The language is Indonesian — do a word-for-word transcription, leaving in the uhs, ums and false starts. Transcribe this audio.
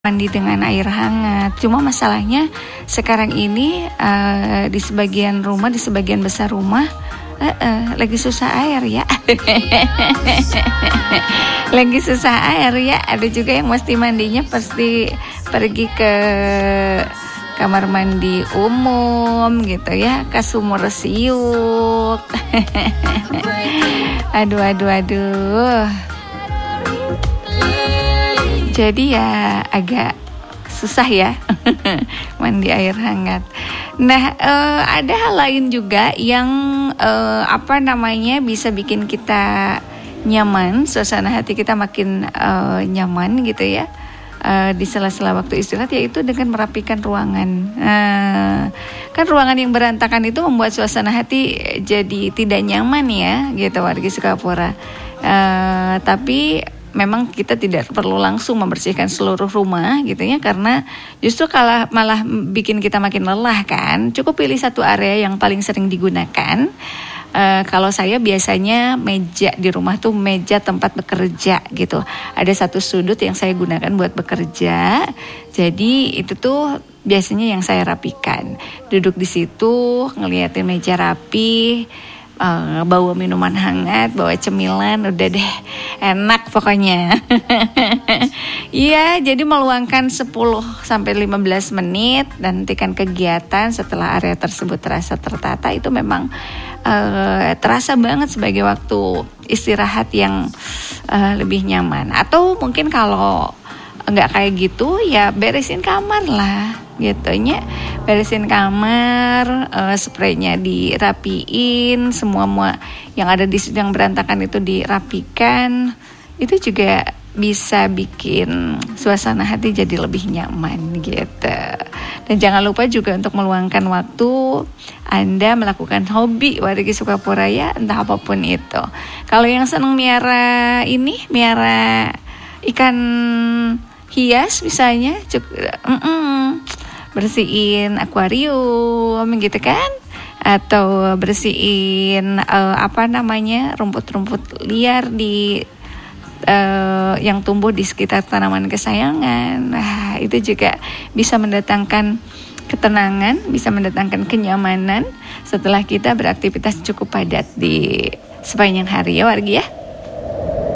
Mandi dengan air hangat. Cuma masalahnya sekarang ini uh, di sebagian rumah, di sebagian besar rumah uh, uh, lagi susah air ya. Lagi susah air ya. Ada juga yang mesti mandinya pasti pergi ke kamar mandi umum gitu ya, ke sumur siuk. Aduh aduh aduh. Jadi ya agak susah ya mandi air hangat. Nah uh, ada hal lain juga yang uh, apa namanya bisa bikin kita nyaman, suasana hati kita makin uh, nyaman gitu ya uh, di sela-sela waktu istirahat, yaitu dengan merapikan ruangan. Uh, kan ruangan yang berantakan itu membuat suasana hati jadi tidak nyaman ya gitu wargi Sukapura. Uh, tapi memang kita tidak perlu langsung membersihkan seluruh rumah gitu ya, karena justru kalau malah bikin kita makin lelah kan. Cukup pilih satu area yang paling sering digunakan. Uh, kalau saya biasanya meja di rumah tuh meja tempat bekerja gitu. Ada satu sudut yang saya gunakan buat bekerja. Jadi itu tuh biasanya yang saya rapikan. Duduk di situ ngeliatin meja rapi. Uh, bawa minuman hangat, bawa cemilan, udah deh enak pokoknya. Iya, jadi meluangkan sepuluh sampai lima belas menit dan hentikan kegiatan setelah area tersebut terasa tertata, itu memang uh, terasa banget sebagai waktu istirahat yang uh, lebih nyaman. Atau mungkin kalau nggak kayak gitu ya beresin kamar lah gitu nya, beresin kamar, uh, spraynya dirapiin, semua semua yang ada di situ yang berantakan itu dirapikan. Itu juga bisa bikin suasana hati jadi lebih nyaman gitu. Dan jangan lupa juga untuk meluangkan waktu Anda melakukan hobi wargi Sukapura ya, entah apapun itu. Kalau yang senang miara ini, miara ikan hias misalnya, cukup, bersihin akuarium gitu kan, atau bersihin uh, apa namanya rumput-rumput liar di uh, yang tumbuh di sekitar tanaman kesayangan. Nah itu juga bisa mendatangkan ketenangan, bisa mendatangkan kenyamanan setelah kita beraktivitas cukup padat di sepanjang hari ya wargi ya.